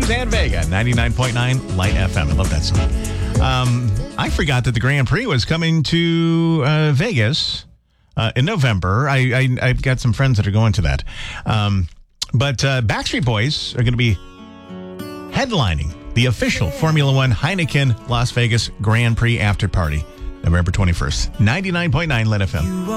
Dan Vega, 99.9 Light FM. I love that song. I forgot that the Grand Prix was coming to Vegas in November. I've got some friends that are going to that. But Backstreet Boys are going to be headlining the official Formula One Heineken Las Vegas Grand Prix after party, November 21st. 99.9 Light FM.